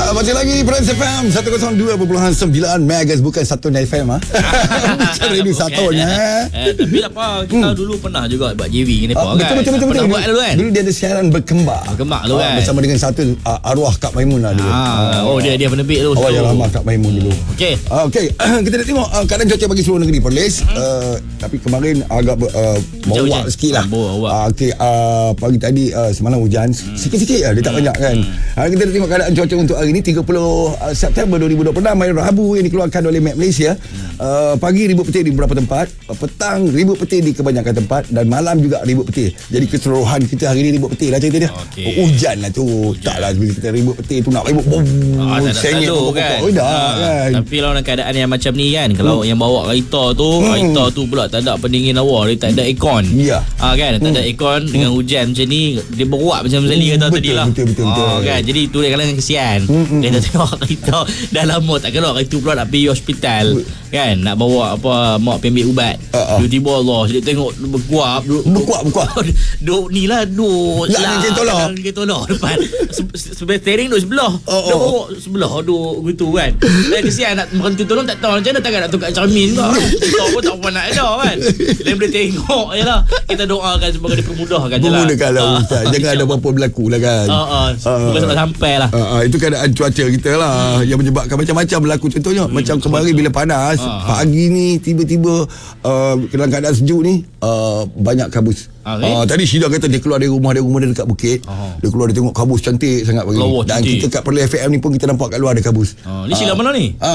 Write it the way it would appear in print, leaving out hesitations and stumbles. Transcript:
Masih lagi Friends FM 102.9 Megas, bukan 1 FM Bukan radio satunya. Tapi apa, kita dulu pernah juga buat JV ni kan. Betul. Buat dulu kan. Dulu dia ada siaran berkembang dulu kan. bersama dengan satu arwah Kak Maimun lah dulu. Dia penerbit dulu. Awal yang lama Kak Maimun dulu. Okey. Kita nak tengok keadaan cuaca bagi seluruh negeri Perlis. Tapi kemarin agak bawak sikit lah. Pagi tadi semalam hujan sikit-sikit lah, dia tak banyak kan. Kita nak tengok keadaan cuaca untuk hari ni 30 September 2026, hari Rabu, yang dikeluarkan oleh Met Malaysia. Pagi ribut petir di beberapa tempat, petang ribut petir di kebanyakan tempat, dan malam juga ribut petir. Jadi keseluruhan kita hari ni ribut petir lah cerita dia. Hujan lah tu. Taklah bila kita ribut petir tu nak ribut sengit kan. Kan. Tapi kalau dalam keadaan yang macam ni kan, kalau yang bawa kereta tu pula tak ada pendingin lawa, dia tak ada aircon. Kan, tak ada aircon dengan hujan macam ni, dia beruap macam Zali kata tadi lah. Betul. Kan, jadi tu dia kadang kesian. Dia tengok kereta dah lama tak keluar, itu pula nak pergi hospital kan, nak bawa mak pergi ambil ubat. Tiba-tiba Allah, dia tengok berkuap duk ni lah, duk tolak depan steering duk sebelah, dia bawa sebelah duk gitu kan. Kesian nak berhenti tolong, tak tahu macam mana, takkan nak tukar cermin kau. Tahu pun tak apa nak ada kan. Dia boleh tengok je lah. Kita doakan semoga dipermudahkan je lah. Memudahkanlah Ustaz. Jangan ada apa-apa berlaku lah kan. Sampai lah. Itu keadaan cuaca kita lah yang menyebabkan macam-macam berlaku. Contohnya macam kemarin bila panas, pagi ni tiba-tiba dalam keadaan sejuk ni banyak kabus. Tadi Syida kata dia keluar dari rumah dia dekat bukit. Dia keluar, dia tengok kabus cantik sangat pagi. Dan kita kat Perlis FM ni pun kita nampak kat luar ada kabus. Ni Syida mana ni?